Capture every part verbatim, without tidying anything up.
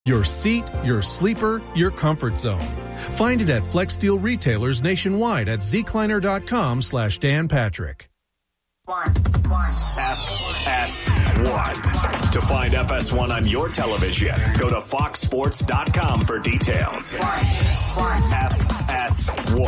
Your seat, your sleeper, your comfort zone. Find it at Flex Steel retailers nationwide at zecliner.com slash Dan Patrick. One, one. F S one. To find F S one on your television, go to fox sports dot com for details. One, one. F S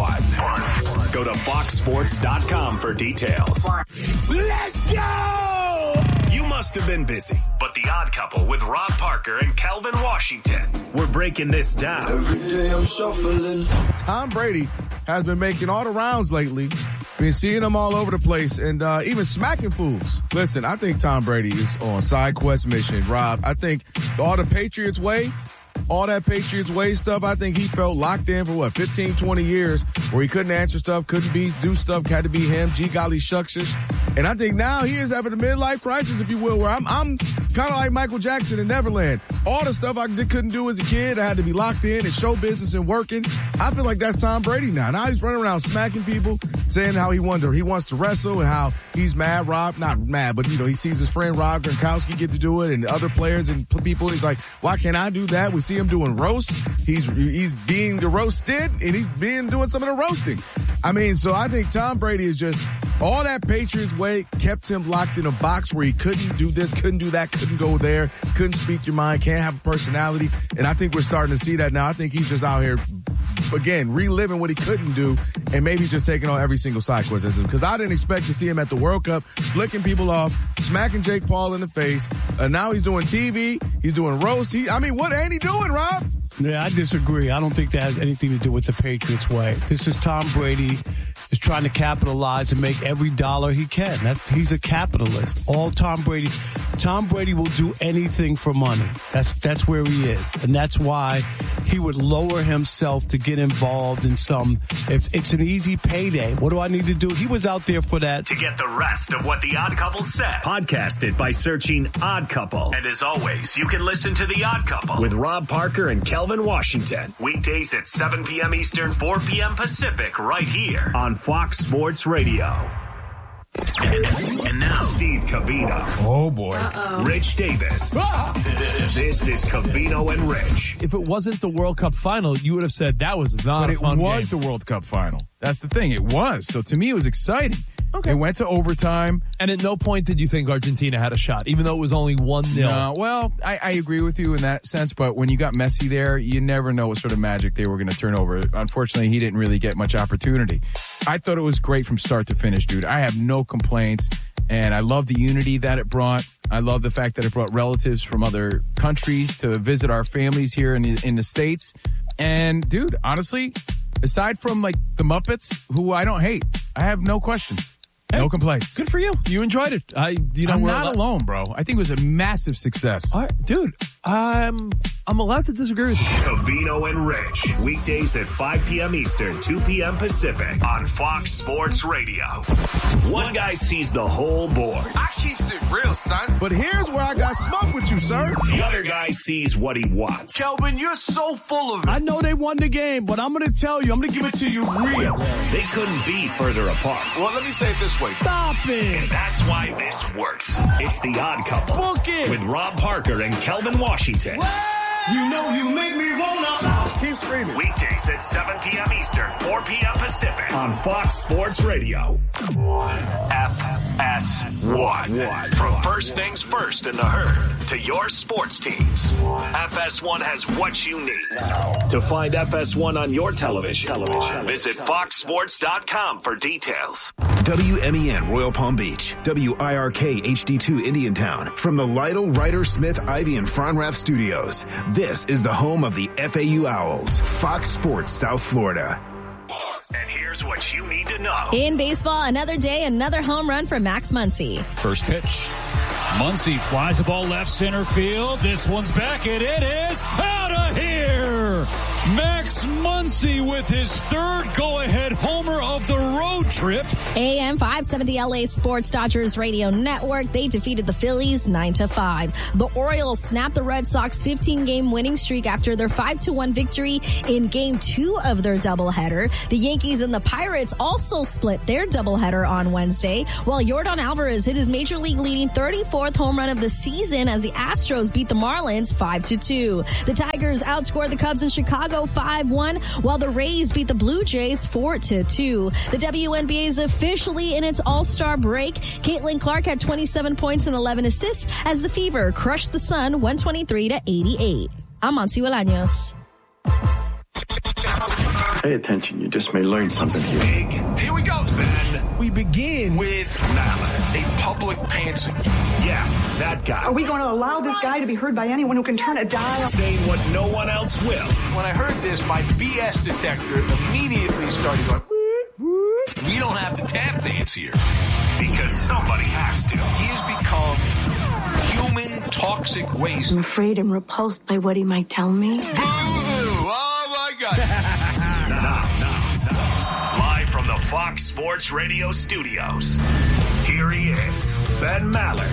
one. Go to fox sports dot com for details. One. Let's go! You must have been busy, but The Odd Couple with Rob Parker and Kelvin Washington. We're breaking this down. Every day I'm shuffling. Tom Brady has been making all the rounds lately. Been seeing them all over the place and uh, even smacking fools. Listen, I think Tom Brady is on side quest mission, Rob. I think all the Patriots way, all that Patriots way stuff, I think he felt locked in for what, fifteen, twenty years where he couldn't answer stuff, couldn't be, do stuff, had to be him, gee golly shucksish. And I think now he is having a midlife crisis, if you will, where I'm, I'm kind of like Michael Jackson in Neverland. All the stuff I did, couldn't do as a kid, I had to be locked in and show business and working. I feel like that's Tom Brady now. Now he's running around smacking people, saying how he wonder he wants to wrestle and how he's mad. Rob, not mad, but you know he sees his friend Rob Gronkowski get to do it and other players and people. And he's like, why can't I do that? We see him doing roasts. He's he's being the roasted and he's being doing some of the roasting. I mean, so I think Tom Brady is just all that Patriots way kept him locked in a box where he couldn't do this, couldn't do that, couldn't go there, couldn't speak your mind, can't have a personality. And I think we're starting to see that now. I think he's just out here, again, reliving what he couldn't do, and maybe just taking on every single side quest. Because I didn't expect to see him at the World Cup, flicking people off, smacking Jake Paul in the face. Uh, now he's doing T V, he's doing roast. He, I mean, what ain't he doing, Rob? Yeah, I disagree. I don't think that has anything to do with the Patriots way. This is Tom Brady is trying to capitalize and make every dollar he can. That's, he's a capitalist. All Tom Brady, Tom Brady will do anything for money. That's that's where he is, and that's why he would lower himself to get involved in some. It's, it's an easy payday. What do I need to do? He was out there for that. To get the rest of what The Odd Couple said, podcast it by searching Odd Couple. And as always, you can listen to The Odd Couple with Rob Parker and Kelvin Washington. Weekdays at seven p.m. Eastern, four p.m. Pacific, right here on Fox Sports Radio. And, and now, Steve Covino. Oh, boy. Uh-oh. Rich Davis. Ah! This is Covino and Rich. If it wasn't the World Cup final, you would have said that was not but a fun it was game. the World Cup final. That's the thing. It was. So to me, it was exciting. Okay. It went to overtime. And at no point did you think Argentina had a shot, even though it was only one nil. No, well, I, I agree with you in that sense, but when you got Messi there, you never know what sort of magic they were going to turn over. Unfortunately, he didn't really get much opportunity. I thought it was great from start to finish, dude. I have no complaints, and I love the unity that it brought. I love the fact that it brought relatives from other countries to visit our families here in the, in the States. And, dude, honestly, aside from, like, the Muppets, who I don't hate, I have no questions. Hey, no complaints. Good for you. You enjoyed it. I, you know, I'm we're not al- alone, bro. I think it was a massive success. All right, dude, I'm I'm allowed to disagree with you. Covino and Rich. Weekdays at five p.m. Eastern, two p.m. Pacific on Fox Sports Radio. One guy sees the whole board. I keeps it real, son. But here's where I got smoke with you, sir. The other guy sees what he wants. Kelvin, you're so full of it. I know they won the game, but I'm going to tell you, I'm going to give it to you real. They couldn't be further apart. Well, let me say it this way. Stop it. And that's why this works. It's The Odd Couple. Book it. With Rob Parker and Kelvin Washington. You know you make me wanna. Keep screaming. Weekdays at seven p.m. Eastern, four p.m. Pacific on Fox Sports Radio. F S one. From first things first in the herd to your sports teams. F S one has what you need. To find F S one on your television, television. visit fox sports dot com for details. W M E N Royal Palm Beach, W I R K H D two Indiantown. From the Lytle, Ryder, Smith, Ivy, and Fronrath Studios, this is the home of the F A U Owls, Fox Sports South Florida. And here's what you need to know. In baseball, another day, another home run for Max Muncy. First pitch. Muncy flies the ball left center field. This one's back, and it is out of here. Max Muncy with his third go-ahead homer of the road trip. A M five seventy L A Sports Dodgers Radio Network. They defeated the Phillies nine to five. The Orioles snapped the Red Sox fifteen-game winning streak after their five to one victory in Game two of their doubleheader. The Yankees and the Pirates also split their doubleheader on Wednesday, while Yordan Alvarez hit his Major League leading thirty-fourth home run of the season as the Astros beat the Marlins five to two. The Tigers outscored the Cubs in Chicago five one, while the Rays beat the Blue Jays four to two. The W N B A is officially in its All-Star break. Caitlin Clark had twenty-seven points and eleven assists as the Fever crushed the Sun one twenty-three to eighty-eight. I'm Monty Bolaños. Pay attention, you just may learn something here. Big. Here we go, Ben. We begin with Maller, a public pantser. Yeah, that guy. Are we going to allow this guy to be heard by anyone who can turn a dial? Saying what no one else will. When I heard this, my B S detector immediately started going, we don't have to tap dance here. Because somebody has to. He has become human toxic waste. I'm afraid I'm repulsed by what he might tell me. Boo! Oh, my God. no, no, no. Live from the Fox Sports Radio studios, here he is, Ben Maller.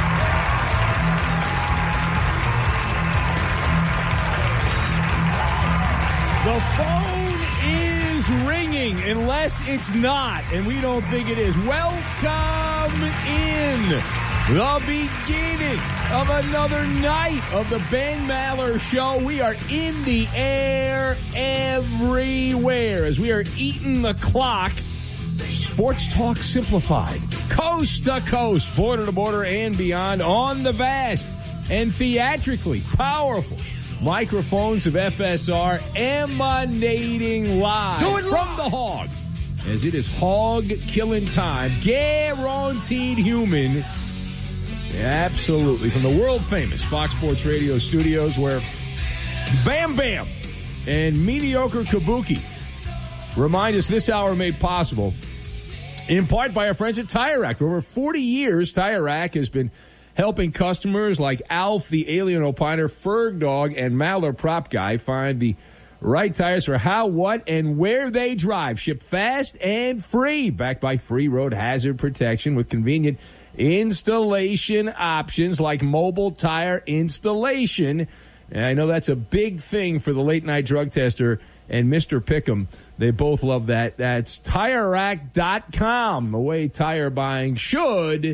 The phone is ringing, unless it's not, and we don't think it is. Welcome in. The beginning of another night of the Ben Maller Show. We are in the air everywhere as we are eating the clock. Sports Talk Simplified. Coast to coast, border to border, and beyond on the vast and theatrically powerful microphones of F S R emanating live Do it from live. the Hog. As it is hog killing time. Guaranteed human. Absolutely. From the world famous Fox Sports Radio studios where Bam Bam and Mediocre Kabuki remind us this hour made possible in part by our friends at Tire Rack. For over forty years, Tire Rack has been helping customers like Alf, the Alien Opiner, Ferg Dog, and Maller Prop Guy find the right tires for how, what, and where they drive. Shipped fast and free. Backed by free road hazard protection with convenient installation options like mobile tire installation. And I know that's a big thing for the late night drug tester and Mister Pick'em. They both love that. That's Tire Rack dot com, the way tire buying should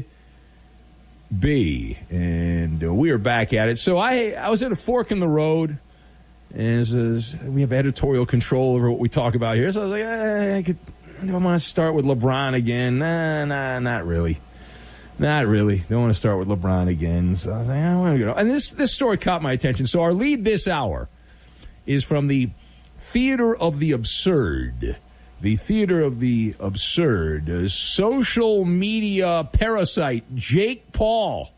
be. And uh, we are back at it. So I I was at a fork in the road, and as, as we have editorial control over what we talk about here. So I was like, eh, I could, I want to start with LeBron again. Nah, nah, not really. Not really. Don't want to start with LeBron again. So I was like, I want to go. And this, this story caught my attention. So our lead this hour is from the Theater of the Absurd. The Theater of the Absurd. Uh, social media parasite Jake Paul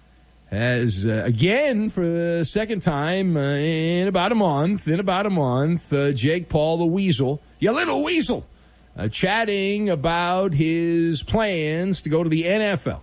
has, uh, again, for the second time uh, in about a month, in about a month, uh, Jake Paul the Weasel, you little weasel, uh, chatting about his plans to go to the N F L.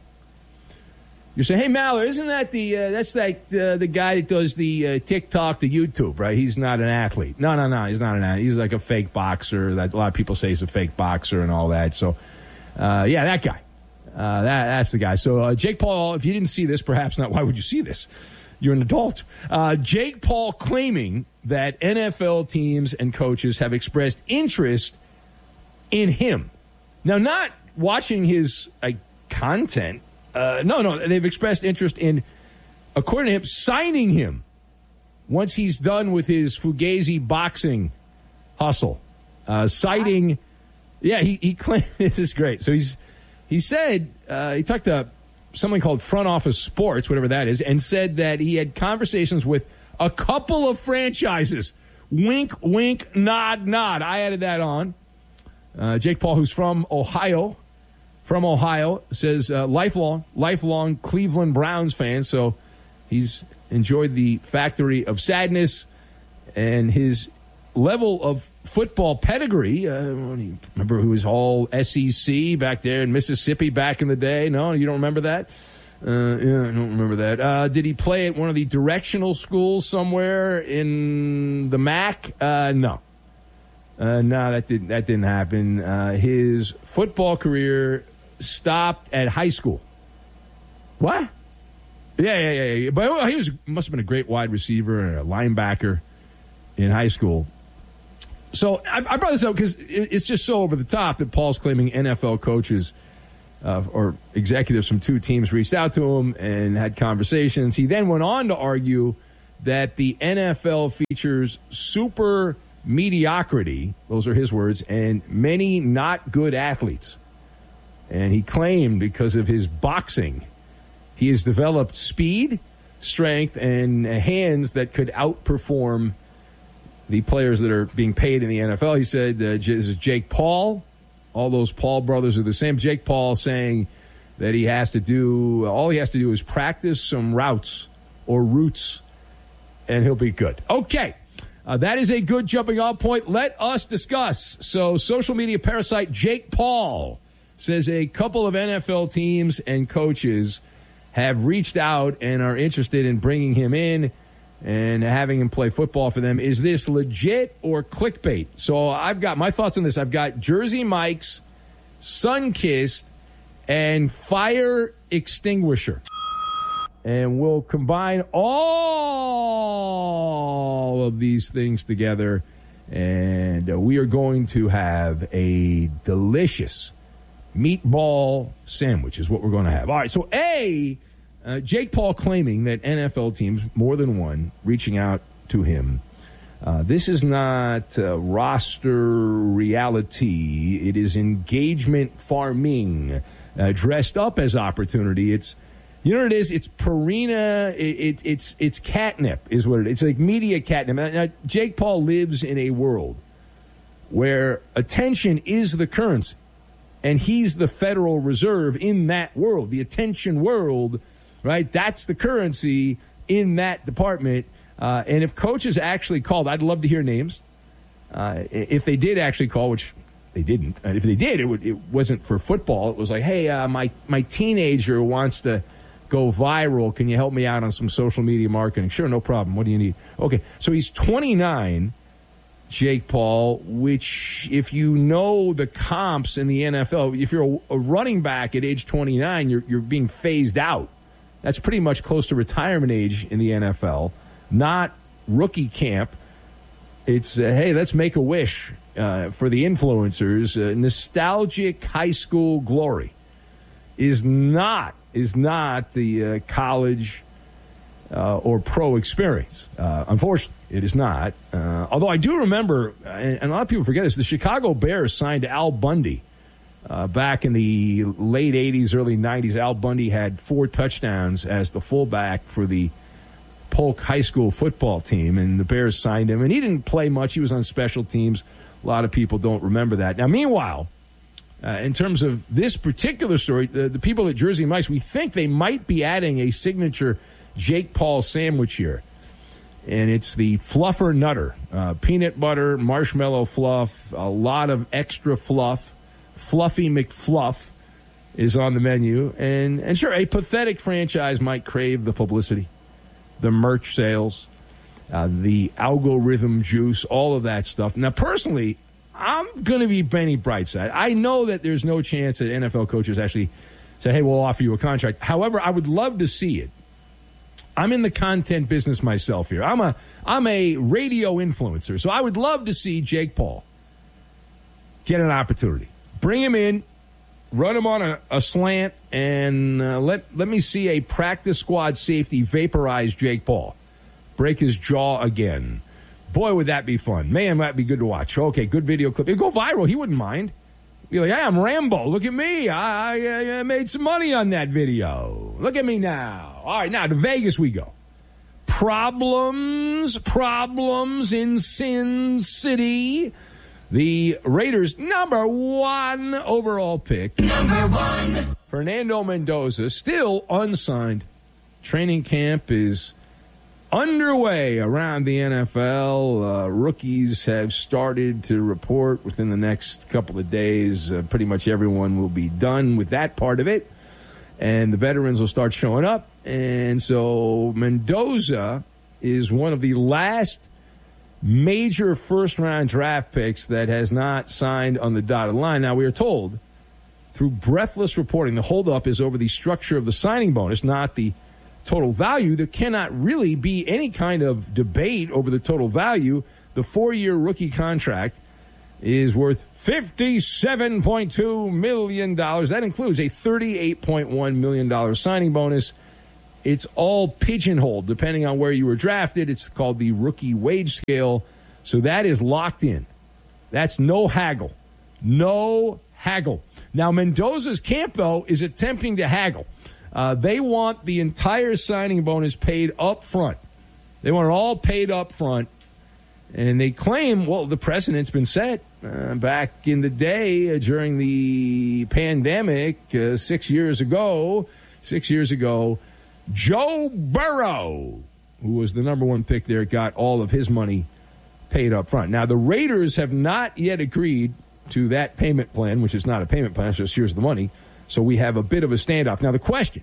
You say, hey, Maller, isn't that the, uh, that's like uh, the guy that does the uh, TikTok, the YouTube, right? He's not an athlete. No, no, no, he's not an athlete. He's like a fake boxer. That a lot of people say he's a fake boxer and all that. So, uh, yeah, that guy. Uh, that, that's the guy. So, uh, Jake Paul, if you didn't see this, perhaps not, why would you see this? You're an adult. Uh, Jake Paul claiming that N F L teams and coaches have expressed interest in him. Now, not watching his like content. Uh, no, no, they've expressed interest in, according to him, signing him once he's done with his Fugazi boxing hustle. Uh, citing, yeah, he, he claimed, this is great. So he's, he said, uh, he talked to something called Front Office Sports, whatever that is, and said that he had conversations with a couple of franchises. Wink, wink, nod, nod. I added that on. Uh, Jake Paul, who's from Ohio, from Ohio, says uh, lifelong, lifelong Cleveland Browns fan. So he's enjoyed the Factory of Sadness and his level of football pedigree. Uh, remember who was all S E C back there in Mississippi back in the day? No, you don't remember that? Uh, yeah, I don't remember that. Uh, did he play at one of the directional schools somewhere in the M A C? Uh, no. Uh, no, that didn't, that didn't happen. Uh, his football career stopped at high school. What? Yeah, yeah, yeah. yeah. But he was must have been a great wide receiver and a linebacker in high school. So I, I brought this up because it's just so over the top that Paul's claiming N F L coaches uh, or executives from two teams reached out to him and had conversations. He then went on to argue that the N F L features super mediocrity, those are his words, and many not good athletes. And he claimed because of his boxing, he has developed speed, strength, and hands that could outperform the players that are being paid in the N F L. He said, uh, this is Jake Paul. All those Paul brothers are the same. Jake Paul saying that he has to do, all he has to do is practice some routes or routes, and he'll be good. Okay. Uh, that is a good jumping off point. Let us discuss. So, social media parasite Jake Paul says a couple of N F L teams and coaches have reached out and are interested in bringing him in and having him play football for them. Is this legit or clickbait? So I've got my thoughts on this. I've got Jersey Mike's, Sunkissed, and Fire Extinguisher. And we'll combine all of these things together, and uh, we are going to have a delicious meatball sandwich is what we're going to have. All right, so A, uh, Jake Paul claiming that N F L teams, more than one, reaching out to him. Uh, this is not uh, roster reality. It is engagement farming uh, dressed up as opportunity. It's You know what it is? It's Purina. It, it, it's it's catnip is what it is. It's like media catnip. Now, now, Jake Paul lives in a world where attention is the currency, and he's the Federal Reserve in that world. The attention world, right? That's the currency in that department. Uh, and if coaches actually called, I'd love to hear names. Uh, if they did actually call, which they didn't. And if they did, it, would, it wasn't for football. It was like, hey, uh, my my teenager wants to go viral. Can you help me out on some social media marketing? Sure, no problem. What do you need? Okay, so he's twenty-nine, Jake Paul, which if you know the comps in the N F L, if you're a, a running back at age twenty-nine, you're you're being phased out. That's pretty much close to retirement age in the N F L, not rookie camp. It's, uh, hey, let's make a wish uh, for the influencers. Uh, nostalgic high school glory is not is not the uh, college uh, or pro experience. Uh, unfortunately, it is not. Uh, although I do remember, and, and a lot of people forget this, the Chicago Bears signed Al Bundy uh, back in the late eighties, early nineties. Al Bundy had four touchdowns as the fullback for the Polk High School football team, and the Bears signed him. And he didn't play much. He was on special teams. A lot of people don't remember that. Now, meanwhile, Uh, in terms of this particular story, the, the people at Jersey Mike's, we think they might be adding a signature Jake Paul sandwich here. And it's the Fluffer Nutter. Uh, peanut butter, marshmallow fluff, a lot of extra fluff. Fluffy McFluff is on the menu. And, and sure, a pathetic franchise might crave the publicity, the merch sales, uh, the algorithm juice, all of that stuff. Now, personally, I'm going to be Benny Brightside. I know that there's no chance that N F L coaches actually say, hey, we'll offer you a contract. However, I would love to see it. I'm in the content business myself here. I'm a I'm a radio influencer, so I would love to see Jake Paul get an opportunity. Bring him in, run him on a, a slant, and uh, let, let me see a practice squad safety vaporize Jake Paul. Break his jaw again. Boy, would that be fun. Man, that would be good to watch. Okay, good video clip. It'd go viral. He wouldn't mind. Be like, hey, I'm Rambo. Look at me. I, I, I made some money on that video. Look at me now. All right, now to Vegas we go. Problems, problems in Sin City. The Raiders' number one overall pick. Number one. Fernando Mendoza, still unsigned. Training camp is underway around the N F L. Uh, rookies have started to report within the next couple of days. Uh, pretty much everyone will be done with that part of it. and the veterans will start showing up. And so Mendoza is one of the last major first-round draft picks that has not signed on the dotted line. Now, we are told through breathless reporting the holdup is over the structure of the signing bonus, not the total value. There cannot really be any kind of debate over the total value. The four-year rookie contract is worth fifty-seven point two million dollars. That includes a thirty-eight point one million dollars signing bonus. It's all pigeonholed depending on where you were drafted. It's called the rookie wage scale. So that is locked in. That's no haggle. No haggle. Now, Mendoza's camp, though, is attempting to haggle. Uh, they want the entire signing bonus paid up front. They want it all paid up front. And they claim, well, the precedent's been set uh, back in the day uh, during the pandemic uh, six years ago. Six years ago, Joe Burrow, who was the number one pick there, got all of his money paid up front. Now, the Raiders have not yet agreed to that payment plan, which is not a payment plan, it's just here's the money. So we have a bit of a standoff. Now, the question,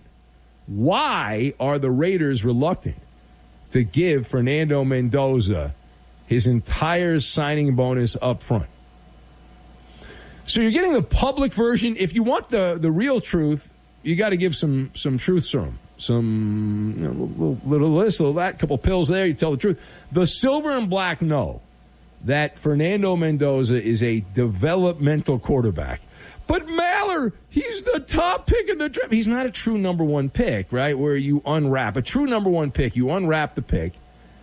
why are the Raiders reluctant to give Fernando Mendoza his entire signing bonus up front? So you're getting the public version. If you want the, the real truth, you got to give some some truth serum. Some you know, little, little this, little that, couple pills there, you tell the truth. The silver and black know that Fernando Mendoza is a developmental quarterback. But Maller, he's the top pick in the draft. He's not a true number one pick, right, where you unwrap. A true number one pick, you unwrap the pick,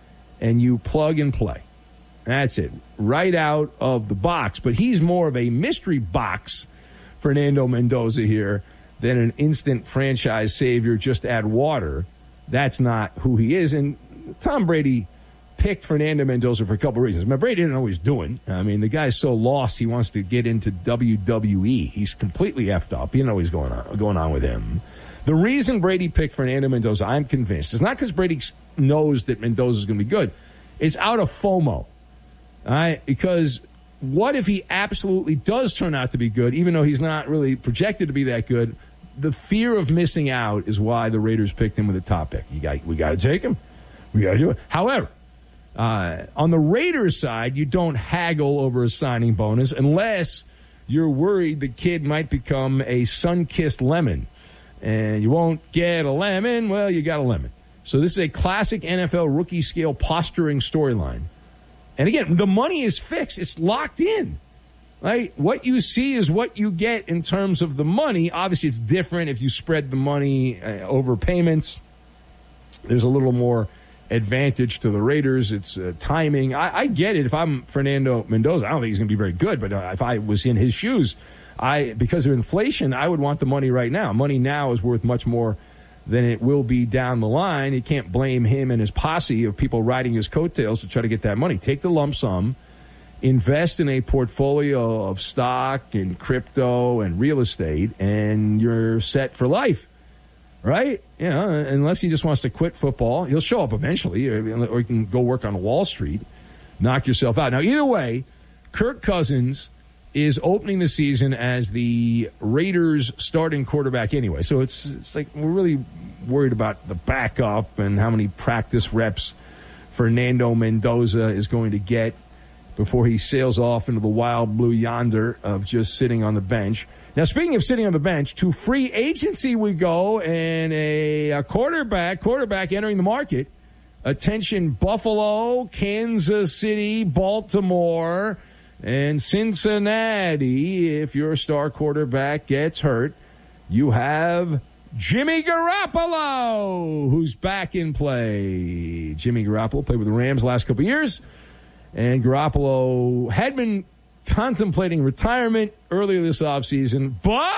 and you plug and play. That's it, right out of the box. But he's more of a mystery box, Fernando Mendoza here, than an instant franchise savior, just add water. That's not who he is. And Tom Brady picked Fernando Mendoza for a couple of reasons. But Brady didn't know what he's doing. I mean, the guy's so lost, he wants to get into W W E. He's completely effed up. You know what's going on, going on with him. The reason Brady picked Fernando Mendoza, I'm convinced, is not because Brady knows that Mendoza is going to be good. It's out of FOMO. All right? Because what if he absolutely does turn out to be good, even though he's not really projected to be that good? The fear of missing out is why the Raiders picked him with a top pick. You got, we got to take him. We got to do it. However, uh, on the Raiders side, you don't haggle over a signing bonus unless you're worried the kid might become a sun-kissed lemon. And you won't get a lemon, well, you got a lemon. So this is a classic N F L rookie scale posturing storyline. And again, the money is fixed. It's locked in. Right? What you see is what you get in terms of the money. Obviously, it's different if you spread the money uh, over payments. There's a little more advantage to the Raiders. It's uh, timing. I, I get it. If I'm Fernando Mendoza, I don't think he's going to be very good, but uh, if I was in his shoes, I because of inflation, I would want the money right now. Money now is worth much more than it will be down the line. You can't blame him and his posse of people riding his coattails to try to get that money. Take the lump sum. Invest in a portfolio of stock and crypto and real estate, and you're set for life, right? You know, unless he just wants to quit football. He'll show up eventually, or, or you can go work on Wall Street, knock yourself out. Now, either way, Kirk Cousins is opening the season as the Raiders' starting quarterback anyway. So it's it's like we're really worried about the backup and how many practice reps Fernando Mendoza is going to get before he sails off into the wild blue yonder of just sitting on the bench. Now, speaking of sitting on the bench, to free agency we go, and a, a quarterback, quarterback entering the market. Attention, Buffalo, Kansas City, Baltimore, and Cincinnati. If your star quarterback gets hurt, you have Jimmy Garoppolo, who's back in play. Jimmy Garoppolo played with the Rams the last couple of years. And Garoppolo had been contemplating retirement earlier this offseason,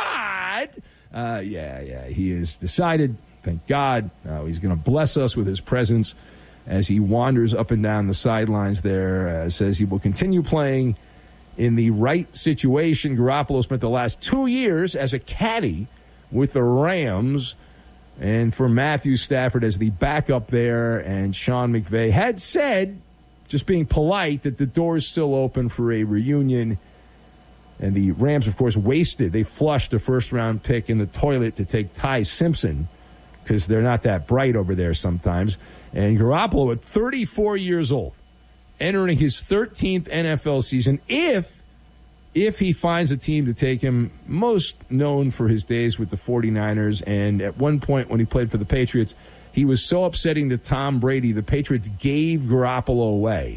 but, uh, yeah, yeah, he has decided, thank God, uh, he's going to bless us with his presence as he wanders up and down the sidelines there. Uh, says he will continue playing in the right situation. Garoppolo spent the last two years as a caddy with the Rams, and for Matthew Stafford as the backup there, and Sean McVay had said, just being polite, that the door is still open for a reunion. And the Rams, of course, wasted. They flushed a first-round pick in the toilet to take Ty Simpson because they're not that bright over there sometimes. And Garoppolo, at thirty-four years old, entering his thirteenth N F L season, if if he finds a team to take him, most known for his days with the 49ers. And at one point when he played for the Patriots, he was so upsetting to Tom Brady, the Patriots gave Garoppolo away.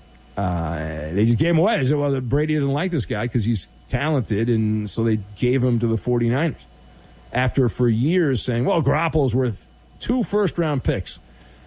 Uh, they just gave him away. They said, well, Brady didn't like this guy because he's talented, and so they gave him to the 49ers. After, for years, saying, well, Garoppolo's worth two first-round picks.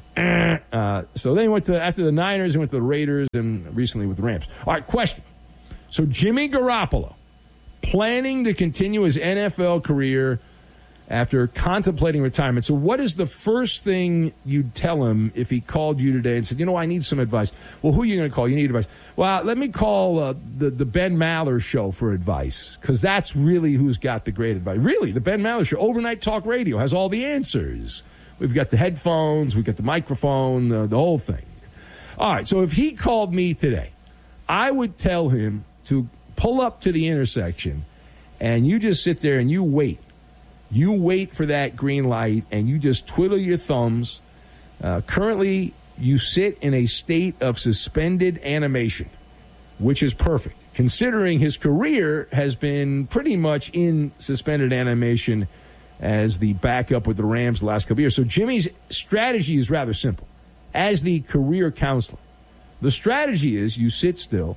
Uh, so then he went to, after the Niners, he went to the Raiders, and recently with the Rams. All right, question. So Jimmy Garoppolo, planning to continue his N F L career after contemplating retirement. So what is the first thing you'd tell him if he called you today and said, you know, I need some advice? Well, who are you going to call? You need advice. Well, let me call uh, the, the Ben Maller Show for advice, because that's really who's got the great advice. Really, the Ben Maller Show, overnight talk radio, has all the answers. We've got the headphones, we've got the microphone, uh, the whole thing. All right, so if he called me today, I would tell him to pull up to the intersection, and you just sit there and you wait. You wait for that green light, and you just twiddle your thumbs. Uh, currently, you sit in a state of suspended animation, which is perfect, considering his career has been pretty much in suspended animation as the backup with the Rams the last couple of years. So Jimmy's strategy is rather simple. As the career counselor, the strategy is you sit still,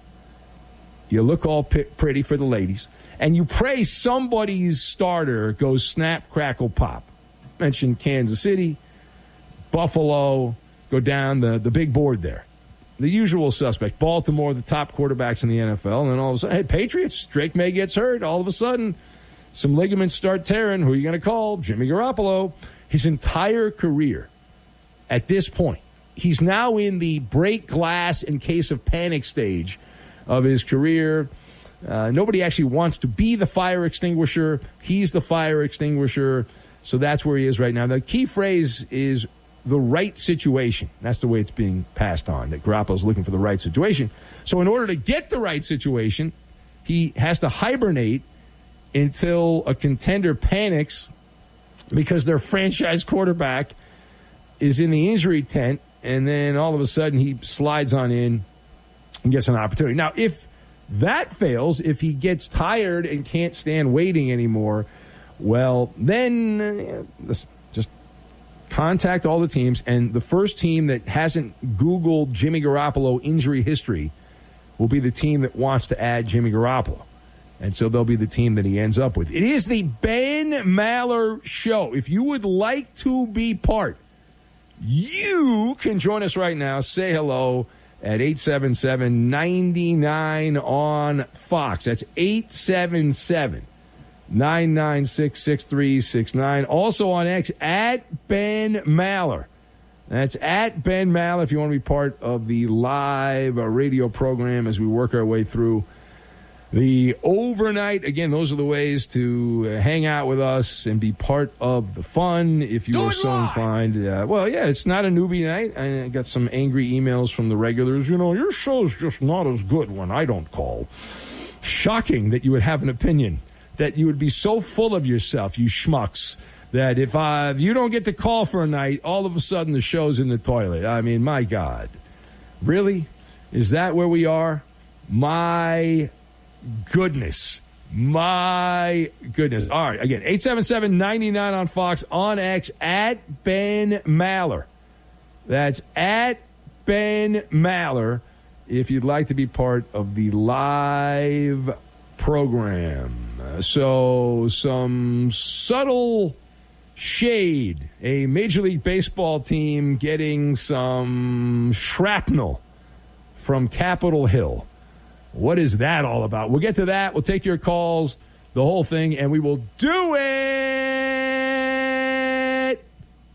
you look all p- pretty for the ladies, and you pray somebody's starter goes snap, crackle, pop. Mentioned Kansas City, Buffalo, go down the, the big board there. The usual suspect. Baltimore, the top quarterbacks in the N F L. And then all of a sudden, hey, Patriots, Drake May gets hurt. All of a sudden, some ligaments start tearing. Who are you going to call? Jimmy Garoppolo. His entire career, at this point, he's now in the break glass in case of panic stage of his career. Uh, nobody actually wants to be the fire extinguisher. He's the fire extinguisher. So that's where he is right now. The key phrase is the right situation. That's the way it's being passed on, that Garoppolo's looking for the right situation. So in order to get the right situation, he has to hibernate until a contender panics because their franchise quarterback is in the injury tent, and then all of a sudden he slides on in and gets an opportunity. Now, if that fails, if he gets tired and can't stand waiting anymore, well, then uh, just contact all the teams, and the first team that hasn't Googled Jimmy Garoppolo injury history will be the team that wants to add Jimmy Garoppolo. And so they'll be the team that he ends up with. It is the Ben Maller Show. If you would like to be part, you can join us right now. Say hello at eight seven seven, nine nine on Fox. That's eight seven seven, nine nine six, six three six nine. Also on X, at Ben Maller. That's at Ben Maller if you want to be part of the live uh, radio program as we work our way through the overnight. Again, those are the ways to uh, hang out with us and be part of the fun if you are so inclined. Uh, well, yeah, it's not a newbie night. I got some angry emails from the regulars. You know, your show's just not as good when I don't call. Shocking that you would have an opinion, that you would be so full of yourself, you schmucks, that if, uh, if you don't get to call for a night, all of a sudden the show's in the toilet. I mean, my God. Really? Is that where we are? My goodness. My goodness. All right, again, eight seven seven, nine nine on Fox, on X, at Ben Maller. That's at Ben Maller if you'd like to be part of the live program. So some subtle shade. A Major League Baseball team getting some shrapnel from Capitol Hill. What is that all about? We'll get to that. We'll take your calls, the whole thing, and we will do it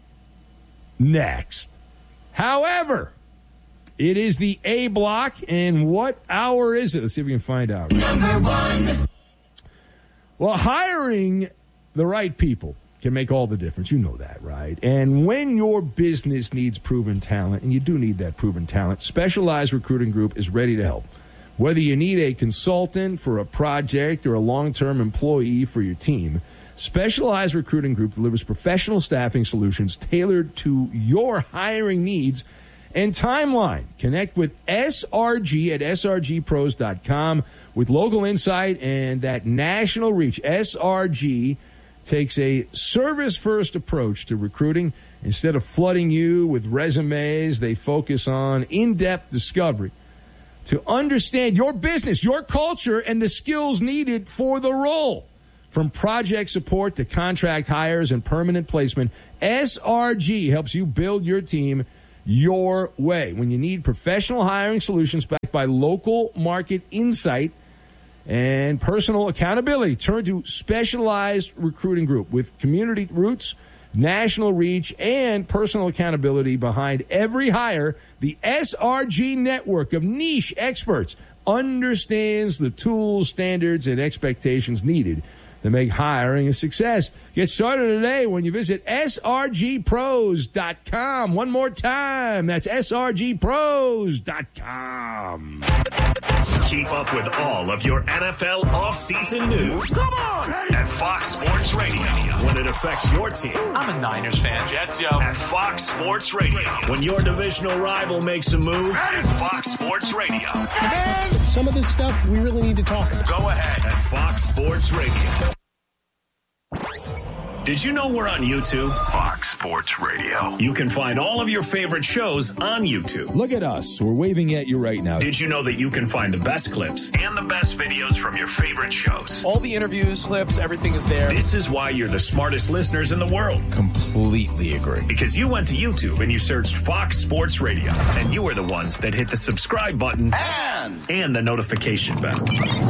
next. However, it is the A block, and what hour is it? Let's see if we can find out. Number one. Well, hiring the right people can make all the difference. You know that, right? And when your business needs proven talent, and you do need that proven talent, Specialized Recruiting Group is ready to help. Whether you need a consultant for a project or a long-term employee for your team, Specialized Recruiting Group delivers professional staffing solutions tailored to your hiring needs and timeline. Connect with S R G at S R G pros dot com with local insight and that national reach. S R G takes a service-first approach to recruiting. Instead of flooding you with resumes, they focus on in-depth discovery to understand your business, your culture, and the skills needed for the role. From project support to contract hires and permanent placement, S R G helps you build your team your way. When you need professional hiring solutions backed by local market insight and personal accountability, turn to Specialized Recruiting Group with community roots, national reach, and personal accountability behind every hire. The S R G network of niche experts understands the tools, standards, and expectations needed to make hiring a success. Get started today when you visit S R G pros dot com. One more time, that's S R G pros dot com. Keep up with all of your N F L offseason news. Come on! At Fox Sports Radio. When it affects your team. I'm a Niners fan. Jets, yo. At Fox Sports Radio. When your divisional rival makes a move. At Fox Sports Radio. And some of this stuff we really need to talk about. Go ahead. At Fox Sports Radio. Did you know we're on YouTube? Fox Sports Radio. You can find all of your favorite shows on YouTube. Look at us. We're waving at you right now. Did you know that you can find the best clips and the best videos from your favorite shows? All the interviews, clips, everything is there. This is why you're the smartest listeners in the world. Completely agree. Because you went to YouTube and you searched Fox Sports Radio. And you were the ones that hit the subscribe button and, and the notification bell.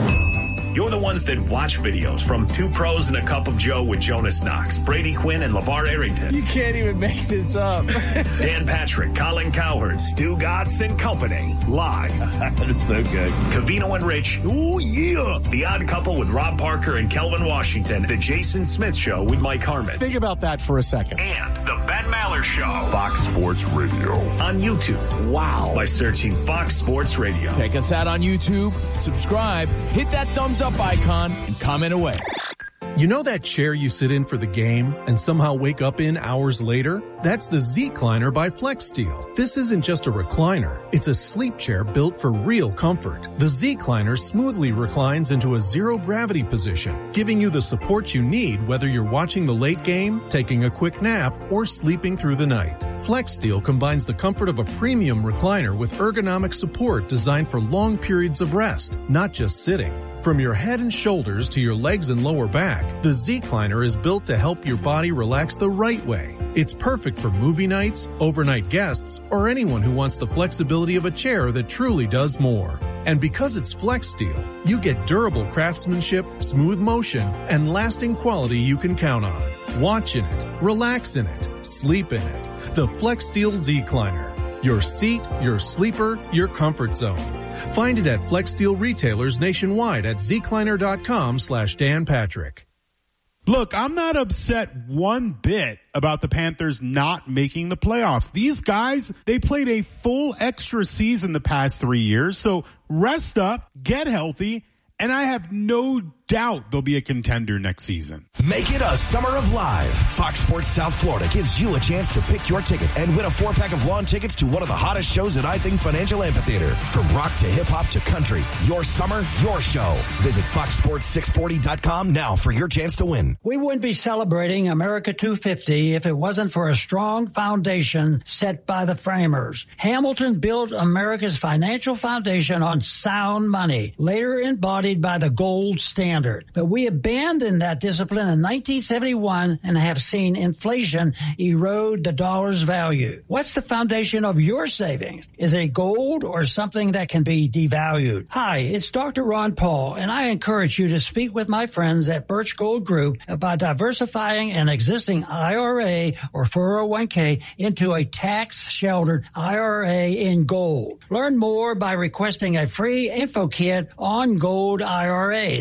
You're the ones that watch videos from Two Pros and a Cup of Joe with Jonas Knox, Brady Quinn, and LeVar Arrington. You can't even make this up. Dan Patrick, Colin Cowherd, Stu Gatz and Company. Live. That's so good. Covino and Rich. Oh, yeah. The Odd Couple with Rob Parker and Kelvin Washington. The Jason Smith Show with Mike Harmon. Think about that for a second. And The Ben Maller Show. Fox Sports Radio. On YouTube. Wow. By searching Fox Sports Radio. Check us out on YouTube. Subscribe. Hit that thumbs up icon and comment away. You know that chair you sit in for the game and somehow wake up in hours later? That's the Z-Cliner by FlexSteel. This isn't just a recliner. It's a sleep chair built for real comfort. The Z-Cliner smoothly reclines into a zero-gravity position, giving you the support you need whether you're watching the late game, taking a quick nap, or sleeping through the night. FlexSteel combines the comfort of a premium recliner with ergonomic support designed for long periods of rest, not just sitting. From your head and shoulders to your legs and lower back, the Z-Cliner is built to help your body relax the right way. It's perfect for movie nights, overnight guests, or anyone who wants the flexibility of a chair that truly does more. And because it's FlexSteel, you get durable craftsmanship, smooth motion, and lasting quality you can count on. Watch in it, relax in it, sleep in it. The FlexSteel Z-Cliner. Your seat, your sleeper, your comfort zone. Find it at FlexSteel retailers nationwide at zcliner.com slash Dan Patrick. Look, I'm not upset one bit about the Panthers not making the playoffs. These guys, they played a full extra season the past three years. So rest up, get healthy, and I have no doubt they'll be a contender next season. Make it a summer of live. Fox Sports South Florida gives you a chance to pick your ticket and win a four-pack of lawn tickets to one of the hottest shows at I Think Financial Amphitheater. From rock to hip-hop to country, your summer, your show. Visit fox sports six forty dot com now for your chance to win. We wouldn't be celebrating America two fifty if it wasn't for a strong foundation set by the framers. Hamilton built America's financial foundation on sound money, later embodied by the gold standard. But we abandoned that discipline in nineteen seventy-one and have seen inflation erode the dollar's value. What's the foundation of your savings? Is it gold or something that can be devalued? Hi, it's Doctor Ron Paul, and I encourage you to speak with my friends at Birch Gold Group about diversifying an existing I R A or four oh one k into a tax-sheltered I R A in gold. Learn more by requesting a free info kit on gold I R As. Just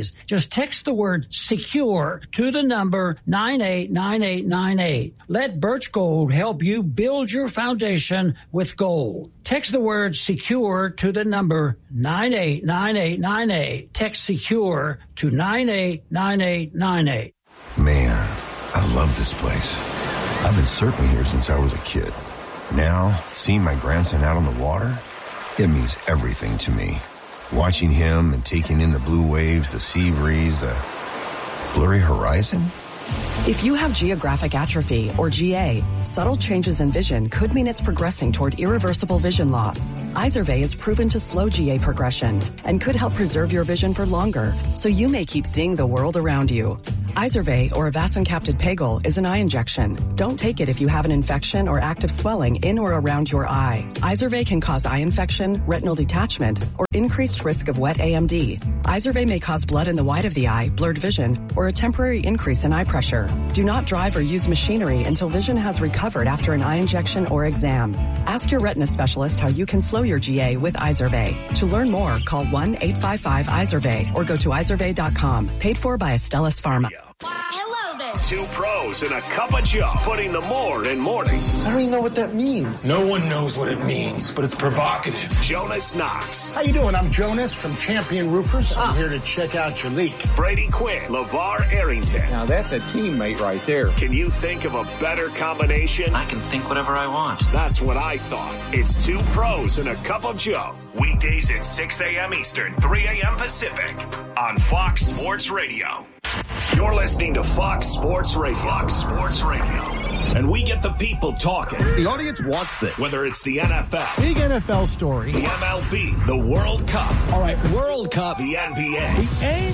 Just text the word secure to the number nine eight nine eight nine eight. Let Birch Gold help you build your foundation with gold. Text the word secure to the number nine eight nine eight nine eight. Text secure to nine eight nine eight nine eight. Man, I love this place. I've been surfing here since I was a kid. Now, seeing my grandson out on the water, it means everything to me. Watching him and taking in the blue waves, the sea breeze, the blurry horizon. If you have geographic atrophy, or G A, subtle changes in vision could mean it's progressing toward irreversible vision loss. Izervay is proven to slow G A progression and could help preserve your vision for longer, so you may keep seeing the world around you. Izervay, or avacincaptad pegol, is an eye injection. Don't take it if you have an infection or active swelling in or around your eye. Izervay can cause eye infection, retinal detachment, or increased risk of wet A M D. Izervay may cause blood in the white of the eye, blurred vision, or a temporary increase in eye pressure. Do not drive or use machinery until vision has recovered after an eye injection or exam. Ask your retina specialist how you can slow your G A with Izervay. To learn more, call one eight five five Izervay or go to izervay dot com. Paid for by Astellas Pharma. Hello there. Two pros and a cup of Joe, putting the more in mornings. I don't even know what that means. No one knows what it means, but it's provocative. Jonas Knox. How you doing? I'm Jonas from Champion Roofers. I'm here to check out your leak. Brady Quinn. LeVar Arrington. Now that's a teammate right there. Can you think of a better combination? I can think whatever I want. That's what I thought. It's two pros and a cup of Joe. Weekdays at six a.m. Eastern, three a.m. Pacific on Fox Sports Radio. You're listening to Fox Sports Radio. Fox Sports Radio. And we get the people talking. The audience wants this. Whether it's the N F L. Big N F L story. The M L B. The World Cup. All right, World Cup. The N B A. The N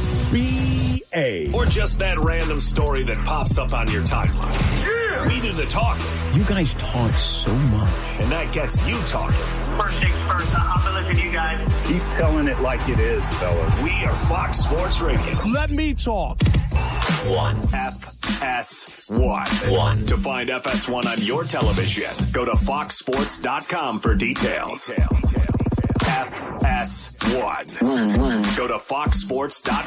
B A. Or just that random story that pops up on your timeline. Yeah. We do the talking. You guys talk so much. And that gets you talking. First things first, I'm going to listen to you guys. Keep telling it like it is, fellas. We are Fox Sports Radio. Let me talk. One. F S one. One. To find F S one on your television, go to fox sports dot com for details. Details. F S one. One, one. Go to fox sports dot